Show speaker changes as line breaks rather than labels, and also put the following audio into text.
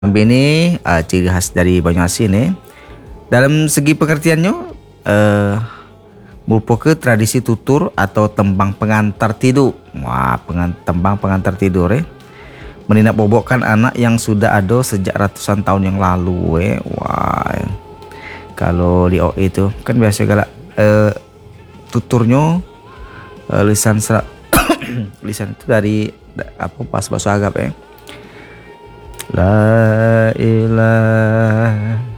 Ini ciri khas dari Banyuasin nih. Dalam segi pengertiannya, merupakan tradisi tutur atau tembang pengantar tidur. Wah, tembang pengantar tidur menindak bobokkan anak yang sudah ada sejak ratusan tahun yang lalu. Wah, kalau di OE itu kan biasa galak tuturnya lisan serat lisan itu dari apa pas bahasa Arab La ilaha